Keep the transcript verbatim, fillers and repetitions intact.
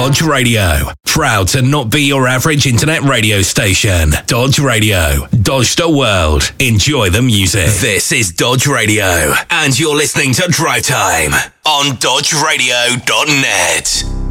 Dodge Radio. Proud to not be your average internet radio station. Dodge Radio. Dodge the world. Enjoy the music. This is Dodge Radio, and you're listening to Drive Time on dodge radio dot net.